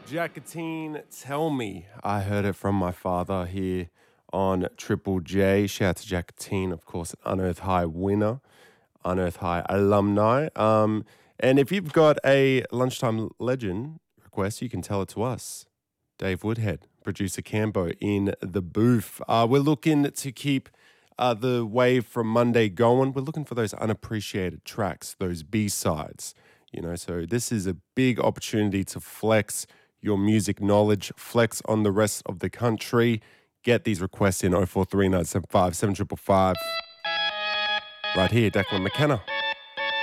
Jacatine, Tell Me. I heard it from my father here on Triple J. Shout out to Jacatine, of course, an Unearth High winner, Unearth High alumni. And if you've got a lunchtime legend request, you can tell it to us. Dave Woodhead, producer Cambo in the booth. We're looking to keep the wave from Monday going. We're looking for those unappreciated tracks, those B-sides. So this is a big opportunity to flex your music knowledge, flex on the rest of the country. Get these requests in 043975 7555. Right here, Declan McKenna.